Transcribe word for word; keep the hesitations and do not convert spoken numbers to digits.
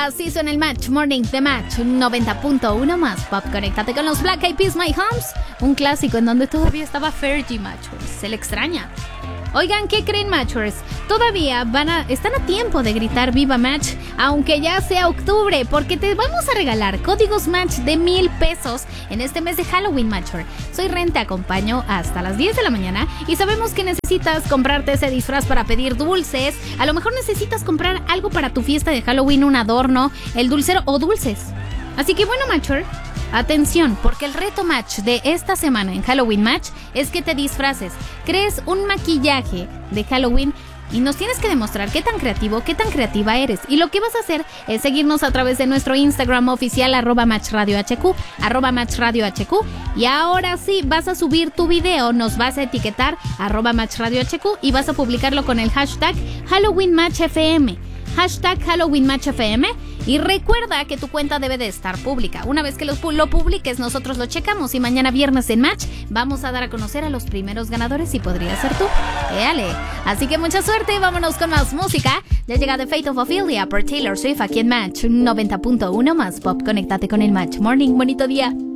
Así suena el Match Morning de Match noventa punto uno más Pop. Conéctate con los Black Eyed Peas, My Homes, un clásico en donde todavía estaba Fergie, Matchers. Se le extraña. Oigan, ¿qué creen, Matchers? Todavía van a, están a tiempo de gritar Viva Match, aunque ya sea octubre, porque te vamos a regalar códigos Match de mil pesos en este mes de Halloween, Matcher. Soy Ren, te acompaño hasta las diez de la mañana y sabemos que necesitas comprarte ese disfraz para pedir dulces. A lo mejor necesitas comprar algo para tu fiesta de Halloween, un adorno, el dulcero o dulces. Así que bueno, Matcher, atención, porque el reto Match de esta semana en Halloween Match es que te disfraces, crees un maquillaje de Halloween y nos tienes que demostrar qué tan creativo, qué tan creativa eres. Y lo que vas a hacer es seguirnos a través de nuestro Instagram oficial, arroba matchradiohq, arroba matchradiohq. Y ahora sí, vas a subir tu video, nos vas a etiquetar, arroba matchradiohq, y vas a publicarlo con el hashtag HalloweenMatchFM. Hashtag HalloweenMatchFM. Y recuerda que tu cuenta debe de estar pública. Una vez que lo, lo publiques, nosotros lo checamos y mañana viernes en Match vamos a dar a conocer a los primeros ganadores y podría ser tú. ¡Éale! Así que mucha suerte, vámonos con más música. Ya llega The Fate of Ophelia por Taylor Swift aquí en Match noventa punto uno más Pop. Conéctate con el Match Morning. Bonito día.